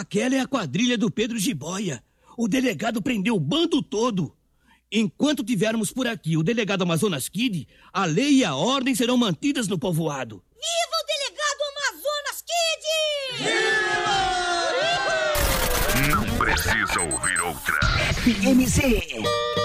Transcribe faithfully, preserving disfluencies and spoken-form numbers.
Aquela é a quadrilha do Pedro Jiboia. O delegado prendeu o bando todo. Enquanto tivermos por aqui o delegado Amazonas Kid, a lei e a ordem serão mantidas no povoado. Viva o delegado Amazonas Kid! Não precisa ouvir outra. F M C